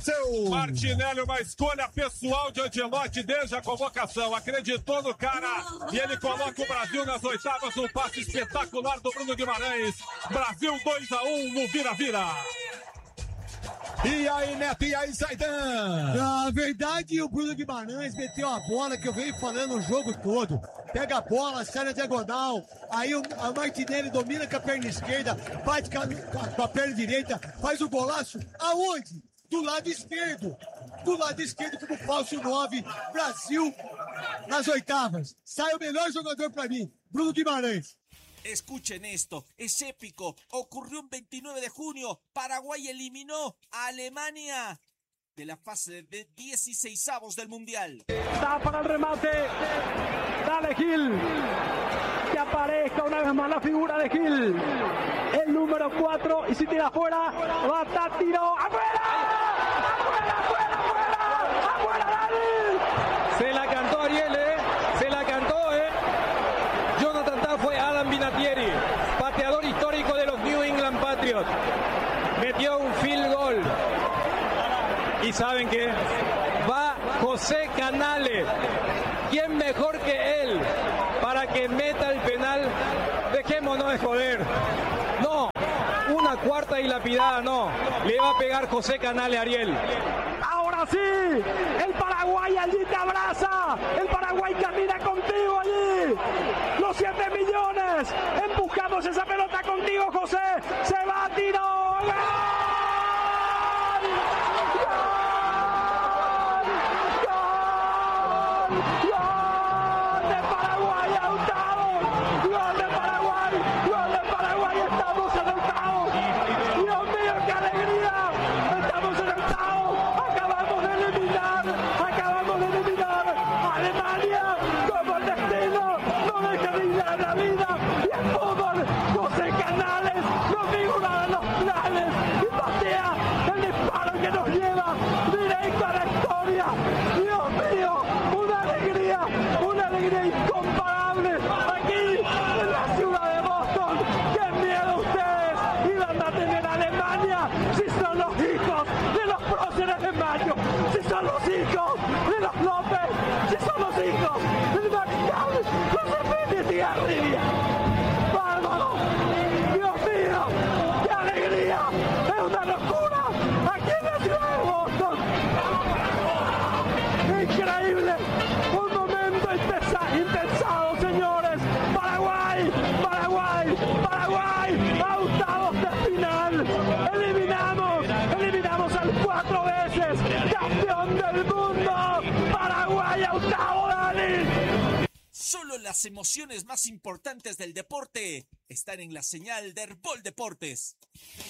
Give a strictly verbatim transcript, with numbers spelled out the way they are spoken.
Seu... Martinelli, uma escolha pessoal de Ancelotti desde a convocação. Acreditou no cara e ele coloca o Brasil nas oitavas. Um passe espetacular do Bruno Guimarães. Brasil dois a um no vira-vira. E aí, Neto, e aí, Zaidan? Na verdade, o Bruno Guimarães meteu a bola que eu venho falando o jogo todo. Pega a bola, sai na diagonal, aí o a Martinelli domina com a perna esquerda, faz com a, com a perna direita, faz o golaço. Aonde? Do lado esquerdo. Do lado esquerdo como falso nove, Brasil nas oitavas. Sai o melhor jogador para mim, Bruno Guimarães. Escuchen esto, es épico. Ocurrió un veintinueve de junio. Paraguay eliminó a Alemania de la fase de dieciseisavos del Mundial. Está para el remate. Dale, Gil. Que aparezca una vez más la figura de Gil. El número cuatro. Y si tira afuera, va a estar tiro. ¡Afuera! ¡Afuera, afuera, afuera! ¡Afuera, Dani! Se la cantó Ariel, ¿eh? Se la cantó, ¿eh? Jonathan Tah fue Adam Vinatieri, pateador histórico de los New England Patriots. Metió un field goal. Y ¿saben qué? Va José Canales. ¿Quién mejor que él para que meta el penal? Dejémonos de joder. No, una cuarta y lapidada, no. Le va a pegar José Canales a Ariel. Ahora sí, el Paraguay allí te abraza. El Paraguay camina contigo allí. Los siete millones empujamos esa pelota contigo, José. Se va a tiro. ¡Gol! Solo las emociones más importantes del deporte están en la señal de Herbol Deportes.